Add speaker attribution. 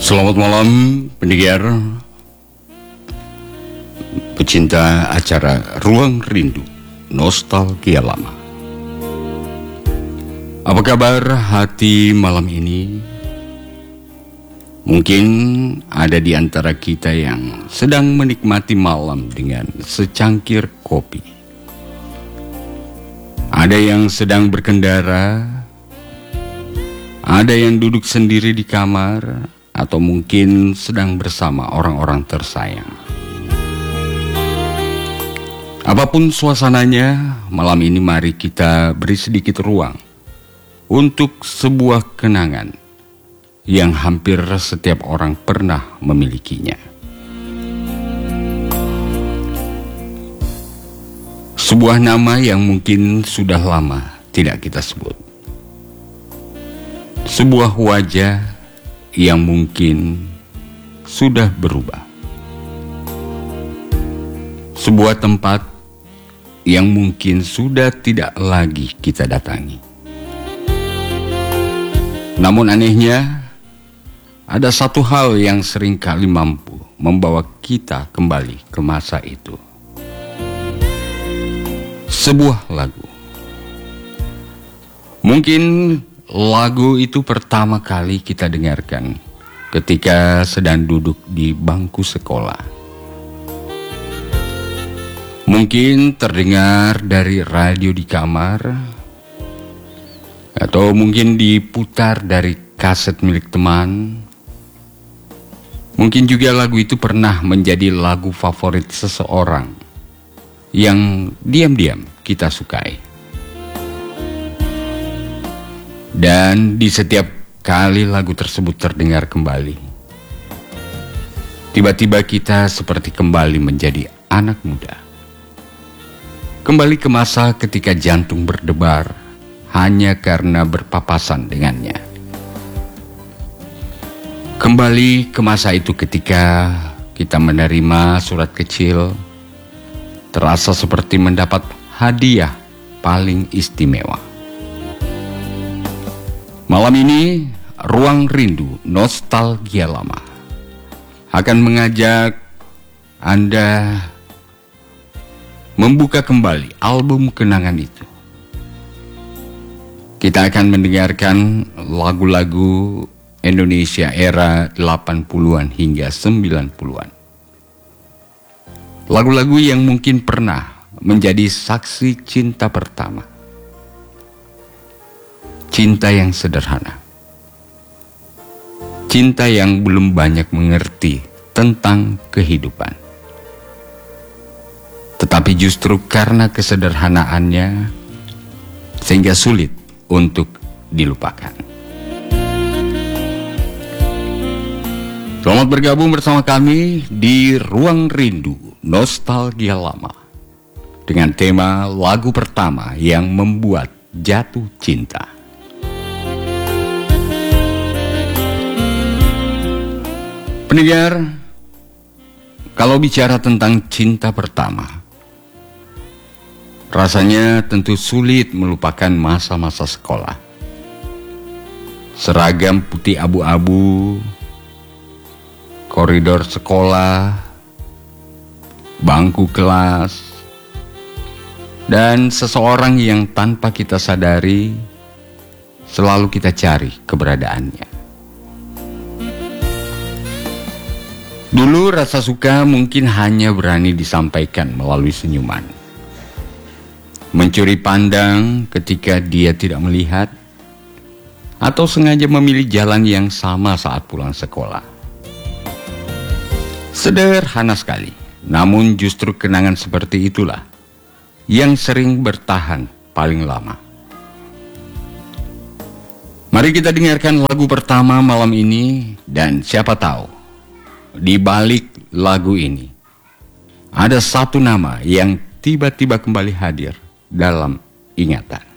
Speaker 1: Selamat malam pendengar, pecinta acara Ruang Rindu, Nostalgia Lama. Apa kabar hati malam ini? Mungkin ada di antara kita yang sedang menikmati malam dengan secangkir kopi. Ada yang sedang berkendara, ada yang duduk sendiri di kamar, atau mungkin sedang bersama orang-orang tersayang. Apapun suasananya, malam ini mari kita beri sedikit ruang untuk sebuah kenangan yang hampir setiap orang pernah memilikinya. Sebuah nama yang mungkin sudah lama tidak kita sebut. Sebuah wajah yang mungkin sudah berubah. Sebuah tempat yang mungkin sudah tidak lagi kita datangi. Namun anehnya, ada satu hal yang seringkali mampu membawa kita kembali ke masa itu. Sebuah lagu. Mungkin lagu itu pertama kali kita dengarkan ketika sedang duduk di bangku sekolah. Mungkin terdengar dari radio di kamar, atau mungkin diputar dari kaset milik teman. Mungkin juga lagu itu pernah menjadi lagu favorit seseorang yang diam-diam kita sukai. Dan di setiap kali lagu tersebut terdengar kembali, tiba-tiba kita seperti kembali menjadi anak muda. Kembali ke masa ketika jantung berdebar hanya karena berpapasan dengannya. Kembali ke masa itu ketika kita menerima surat kecil, terasa seperti mendapat hadiah paling istimewa. Malam ini, Ruang Rindu Nostalgia Lama akan mengajak Anda membuka kembali album kenangan itu. Kita akan mendengarkan lagu-lagu Indonesia era 80-an hingga 90-an. Lagu-lagu yang mungkin pernah menjadi saksi cinta pertama. Cinta yang sederhana. Cinta yang belum banyak mengerti tentang kehidupan. Tetapi justru karena kesederhanaannya sehingga sulit untuk dilupakan. Selamat bergabung bersama kami di Ruang Rindu Nostalgia Lama dengan tema lagu pertama yang membuat jatuh cinta. Pendengar, kalau bicara tentang cinta pertama, rasanya tentu sulit melupakan masa-masa sekolah. Seragam putih abu-abu, koridor sekolah, bangku kelas, dan seseorang yang tanpa kita sadari selalu kita cari keberadaannya. Dulu rasa suka mungkin hanya berani disampaikan melalui senyuman. Mencuri pandang ketika dia tidak melihat, atau sengaja memilih jalan yang sama saat pulang sekolah. Sederhana sekali, namun justru kenangan seperti itulah yang sering bertahan paling lama. Mari kita dengarkan lagu pertama malam ini, dan siapa tahu di balik lagu ini ada satu nama yang tiba-tiba kembali hadir dalam ingatan.